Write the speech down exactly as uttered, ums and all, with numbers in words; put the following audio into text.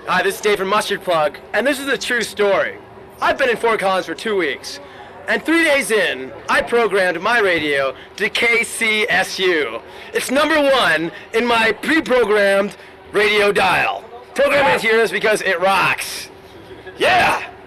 Hi, this is Dave from Mustard Plug, and this is a true story. I've been in Fort Collins for two weeks, and three days in, I programmed my radio to K C S U. It's number one in my pre-programmed radio dial. Programming it here is because it rocks. Yeah!